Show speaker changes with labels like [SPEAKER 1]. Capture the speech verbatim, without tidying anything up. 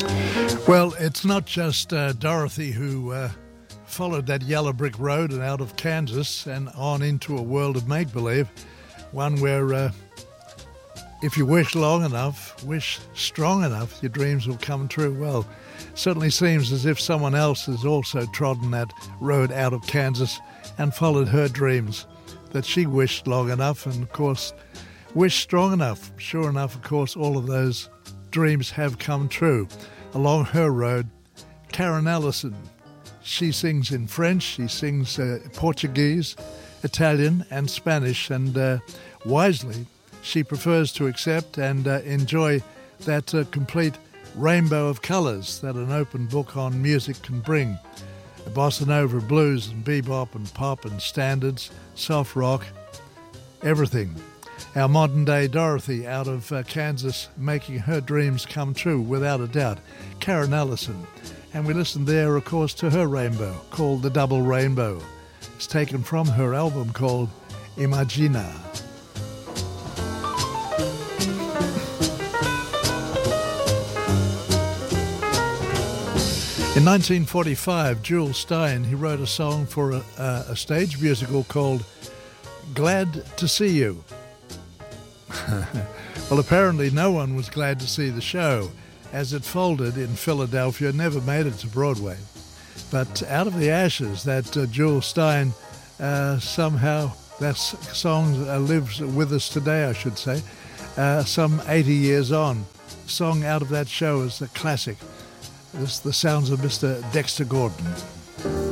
[SPEAKER 1] Well, it's not just uh, Dorothy who uh, followed that yellow brick road and out of Kansas and on into a world of make-believe, one where uh, if you wish long enough, wish strong enough, your dreams will come true. Well, certainly seems as if someone else has also trodden that road out of Kansas and followed her dreams, that she wished long enough and, of course, wished strong enough. Sure enough, of course, all of those dreams have come true. Along her road, Karen Allison. She sings in French, she sings uh, Portuguese, Italian and Spanish, and uh, wisely she prefers to accept and uh, enjoy that uh, complete rainbow of colours that an open book on music can bring. Bossa Nova, blues and bebop and pop and standards, soft rock, everything. Our modern-day Dorothy out of uh, Kansas, making her dreams come true, without a doubt. Karen Allison. And we listened there, of course, to her rainbow, called The Double Rainbow. It's taken from her album called Imagina. In nineteen forty-five, Jules Stein, he wrote a song for a, a, a stage musical called Glad to See You. Well, apparently no one was glad to see the show, as it folded in Philadelphia, never made it to Broadway. But out of the ashes, that uh, Jules Stein, uh, somehow, that song uh, lives with us today, I should say, uh, some eighty years on. The song out of that show is a classic. This is the sounds of Mister Dexter Gordon.